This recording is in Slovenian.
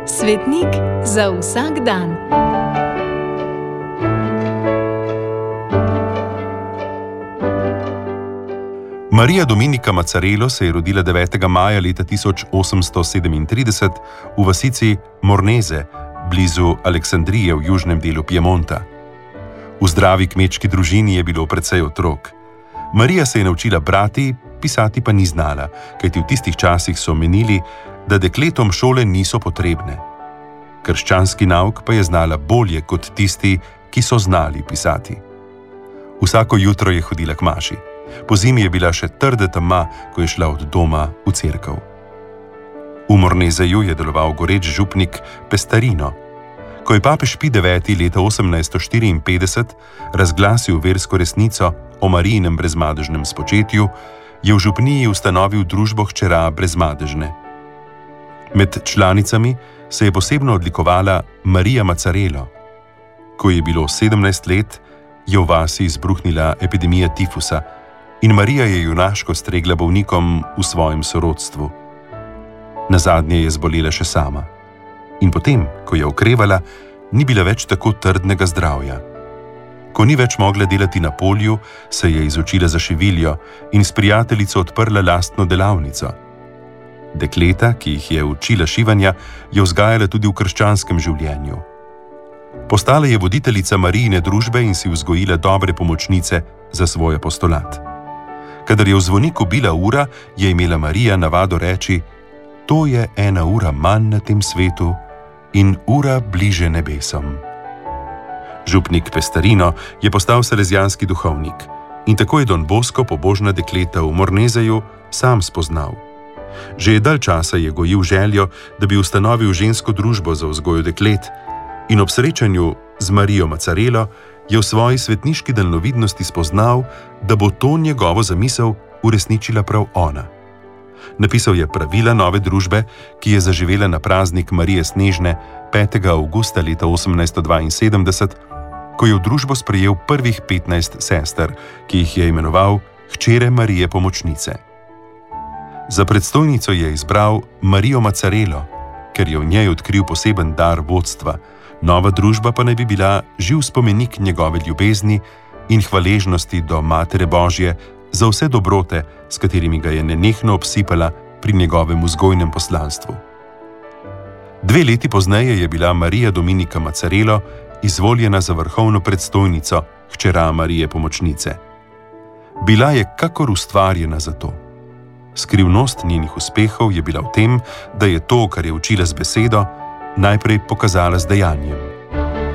Svetnik za vsak dan. Marija Dominika Mazzarello se je rodila 9. maja leta 1837 v vasici Mornese, blizu Aleksandrije v južnem delu Piemonta. V zdravi kmečki družini je bilo precej otrok. Marija se je naučila brati, pisati pa ni znala, kajti v tistih časih so menili, da dekletom šole niso potrebne. Krščanski nauk pa je znala bolje kot tisti, ki so znali pisati. Vsako jutro je hodila k maši. Pozimi je bila še trda tema, ko je šla od doma v cerkev. V Morneseju je deloval goreč župnik Pestarino. Ko je papež Pij IX. Leta 1854 razglasil versko resnico o Marijinem brezmadežnem spočetju, je v župniji ustanovil družbo hčera Brezmadežne. Med članicami se je posebno odlikovala Marija Mazzarello. Ko je bilo 17 let, je v vasi izbruhnila epidemija tifusa in Marija je junaško stregla bolnikom v svojem sorodstvu. Nazadnje je zbolela še sama. In potem, ko je okrevala, ni bila več tako trdnega zdravja. Ko ni več mogla delati na polju, se je izučila za šiviljo in s prijateljico odprla lastno delavnico. Dekleta, ki jih je učila šivanja, je vzgajala tudi v krščanskem življenju. Postala je voditeljica Marijine družbe in si vzgojila dobre pomočnice za svoj apostolat. Kadar je v zvoniku bila ura, je imela Marija navado reči: "To je 1 ura manj na tem svetu in ura bliže nebesom." Župnik Pestarino je postal salezijanski duhovnik in tako je Don Bosco pobožna dekleta v Morneseju sam spoznal. Že dalj časa je gojil željo, da bi ustanovil žensko družbo za vzgojo deklet in ob srečanju z Marijo Mazzarello je v svoji svetniški daljnovidnosti spoznal, da bo to njegovo zamisel uresničila prav ona. Napisal je pravila nove družbe, ki je zaživela na praznik Marije Snežne 5. avgusta leta 1872, ko je v družbo sprejel prvih 15 sester, ki jih je imenoval hčere Marije Pomočnice. Za predstojnico je izbral Marijo Mazzarello, ker je v njej odkril poseben dar vodstva. Nova družba pa naj bi bila živ spomenik njegove ljubezni in hvaležnosti do Matere Božje za vse dobrote, s katerimi ga je nenehno obsipala pri njegovem vzgojnem poslanstvu. 2 leti pozneje je bila Marija Dominika Mazzarello izvoljena za vrhovno predstojnico, hčera Marije Pomočnice. Bila je kakor ustvarjena za to. Skrivnost njenih uspehov je bila v tem, da je to, kar je učila z besedo, najprej pokazala z dejanjem.